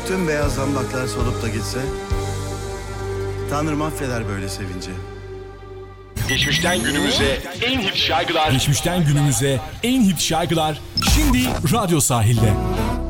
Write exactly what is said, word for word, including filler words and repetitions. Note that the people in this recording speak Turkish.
Tüm beyaz zambaklar solup da gitse, Tanrım affeder böyle sevinci. Geçmişten günümüze en hit şarkılar. Geçmişten günümüze en hit şarkılar şimdi Radyo Sahil'de.